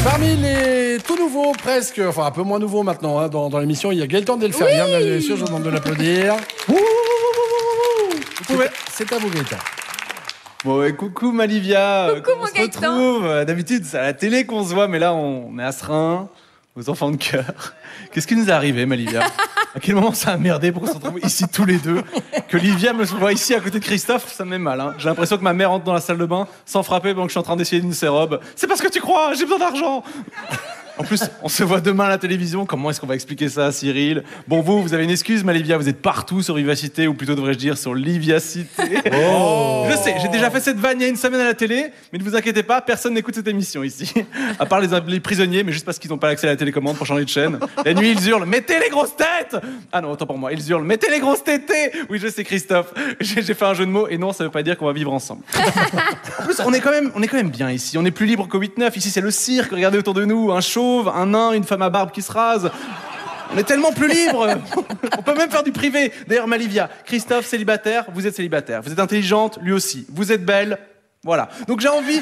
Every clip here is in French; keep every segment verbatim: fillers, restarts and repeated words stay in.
Parmi les tout nouveaux, presque, enfin un peu moins nouveaux maintenant, hein, dans, dans l'émission, il y a Gaëtan Delferrière, oui. mesdames et messieurs, je vous demande de l'applaudir. Vous pouvez, c'est à vous Gaëtan. Bon, et coucou Malivia. Coucou, on mon se Gaëtan. retrouve. D'habitude, c'est à la télé qu'on se voit, mais là, on est à Serein, aux enfants de cœur. Qu'est-ce qui nous est arrivé, Malivia? À quel moment ça a merdé pour qu'on se retrouve ici tous les deux? Que Livia me voit ici à côté de Christophe, ça me met mal. Hein. J'ai l'impression que ma mère entre dans la salle de bain sans frapper pendant que je suis en train d'essayer une de ses robes. C'est parce que tu crois, j'ai besoin d'argent. En plus, on se voit demain à la télévision. Comment est-ce qu'on va expliquer ça à Cyril? Bon, vous, vous avez une excuse, Malivia, vous êtes partout sur Vivacité, ou plutôt devrais-je dire sur Liviacité. Oh. Je sais, j'ai déjà fait cette vanne il y a une semaine à la télé, mais ne vous inquiétez pas, personne n'écoute cette émission ici. À part les, les prisonniers, mais juste parce qu'ils n'ont pas accès à la télécommande pour changer de chaîne. La nuit, ils hurlent, mettez les grosses têtes! Ah non, autant pour moi, ils hurlent, mettez les grosses tétées! Oui, je sais, Christophe, j'ai, j'ai fait un jeu de mots, et non, ça veut pas dire qu'on va vivre ensemble. En plus, on est quand même, on est quand même bien ici, on est plus libre qu'au huit neuf. Ici, c'est le cirque, regardez autour de nous, un chauve, un nain, une femme à barbe qui se rase. On est tellement plus libre. On peut même faire du privé. D'ailleurs, Malivia, Christophe, célibataire, vous êtes célibataire. Vous êtes intelligente, lui aussi. Vous êtes belle. Voilà. Donc j'ai envie...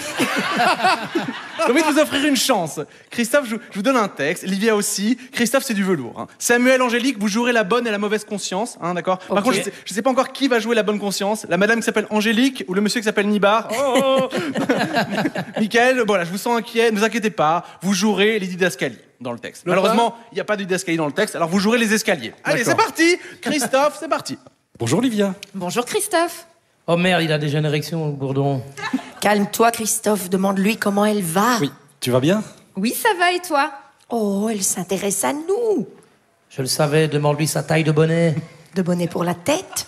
j'ai envie de vous offrir une chance. Christophe, je, je vous donne un texte. Livia aussi. Christophe, c'est du velours. Hein. Samuel, Angélique, vous jouerez la bonne et la mauvaise conscience. Hein, d'accord. Par okay. contre, je sais, je sais pas encore qui va jouer la bonne conscience. La madame qui s'appelle Angélique ou le monsieur qui s'appelle Nibar. Oh, oh. Michael, voilà, je vous sens inquiet. Ne vous inquiétez pas. Vous jouerez les didascalies dans le texte. Le Malheureusement, il n'y a pas de didascalie dans le texte. Alors vous jouerez les escaliers. Allez, c'est parti. Christophe, c'est parti. Bonjour Livia. Bonjour Christophe. Oh merde, il a déjà une érection, le bourdon. Calme-toi, Christophe. Demande-lui comment elle va. Oui, tu vas bien? Oui, ça va et toi? Oh, elle s'intéresse à nous. Je le savais, demande-lui sa taille de bonnet. De bonnet pour la tête.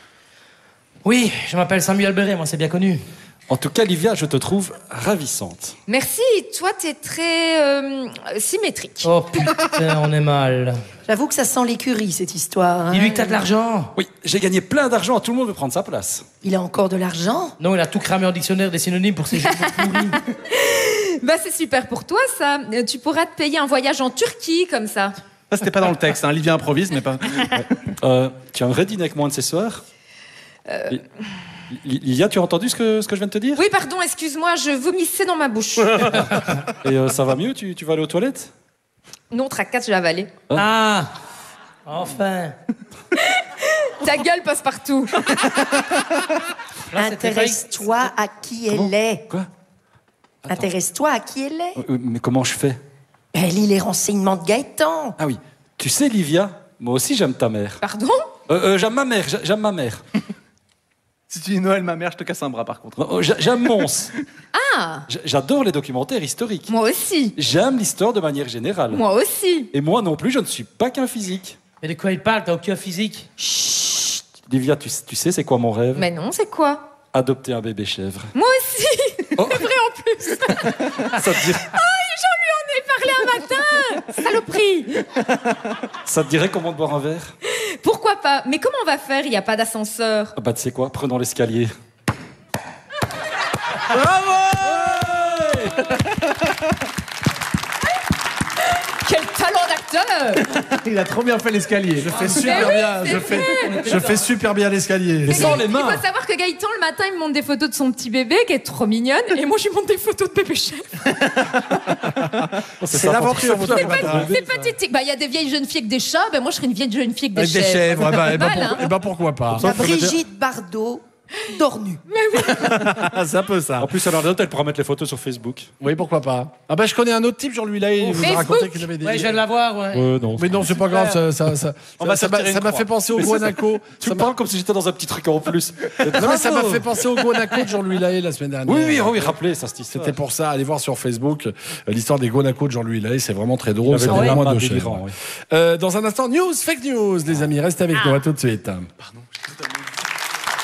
Oui, je m'appelle Samuel Béret, moi c'est bien connu. En tout cas, Livia, je te trouve ravissante. Merci, toi t'es très euh, symétrique. Oh putain, on est mal. J'avoue que ça sent l'écurie, cette histoire. Hein. Dis-lui que t'as de l'argent. Oui, j'ai gagné plein d'argent, tout le monde veut prendre sa place. Il a encore de l'argent? Non, il a tout cramé en dictionnaire des synonymes pour ses jeux pourris. Bah c'est super pour toi ça. Euh, Tu pourras te payer un voyage en Turquie comme ça. Ça, c'était pas dans le texte. Hein. Livia improvise, mais pas... Ouais. Euh, tu aimerais dîner avec moi un de ces soirs? Euh... Livia, tu as entendu ce que, ce que je viens de te dire? Oui, pardon, excuse-moi, je vomissais dans ma bouche. Et euh, ça va mieux? Tu, tu vas aller aux toilettes? Non, tracasse, je l'avais avalé. Ah, enfin. Ta gueule passe partout. Là, c'était Intéresse-toi à qui elle Comment? est. Quoi? Attends. Intéresse-toi à qui elle est. Euh, mais comment je fais? Elle lit les renseignements de Gaëtan. Ah oui, tu sais Livia, moi aussi j'aime ta mère. Pardon? Euh, euh, j'aime ma mère, j'aime ma mère. Si tu dis Noël, ma mère, je te casse un bras, par contre. Oh, j'aime Mons. Ah, J'adore les documentaires historiques. moi aussi. J'aime l'histoire de manière générale. Moi aussi. Et moi non plus, je ne suis pas qu'un physique. Mais de quoi il parle? T'as aucun physique? Chut. Livia, tu, tu sais c'est quoi mon rêve? Mais non, c'est quoi? Adopter un bébé chèvre. Moi aussi. Oh. C'est vrai en plus. Ça te dirait, J'en lui en ai parlé un matin. Saloperie. ça te dirait qu'on monte boire un verre? Pourquoi pas? Mais comment on va faire? Il n'y a pas d'ascenseur. Ah bah tu sais quoi, prenons l'escalier. Quel talent d'acteur! Il a trop bien fait l'escalier. Je fais Mais super oui, bien, c'est je vrai. fais, je fais super bien l'escalier. Sans les Il mains. faut savoir que Gaëtan, le matin, il me montre des photos de son petit bébé qui est trop mignonne. Et moi, je lui montre des photos de bébé chef. C'est l'aventure. votre matin. C'est pathétique. Bah, il y a des vieilles jeunes filles avec des chats. Ben, moi, je serais une vieille jeune fille avec des Avec des chèvres. chèvres, eh ben, eh ben, Mal, pourquoi, hein. eh ben, pourquoi pas? La Brigitte Bardot, tornue. C'est un peu ça. En plus, alors d'autres, elle pourra mettre les photos sur Facebook. Oui, pourquoi pas. Ah bah je connais un autre type, Jean-Louis Lahaye, il vous a Facebook. raconté qu'il avait des... Ouais, je viens de la voir, ouais. Ouais, non. Mais non, c'est pas grave, ça, ça, ça, On ça, va ça m'a, sortir une ça m'a croix. fait penser au Guanaco. Tu Ça me m'a- parles comme si j'étais dans un petit truc en plus. Non mais ça m'a fait penser au Guanaco de Jean-Louis Lahaye la semaine dernière. Oui, oui, oui, rappelez ça, cette histoire. C'était pour ça, allez voir sur Facebook euh, l'histoire des Guanaco de Jean-Louis Lahaye, c'est vraiment très drôle, Il c'est avait des vraiment lamas de délirants, chèvre. oui. Euh, dans un instant, news, fake news, les amis, restez avec nous, à tout de suite. Pardon.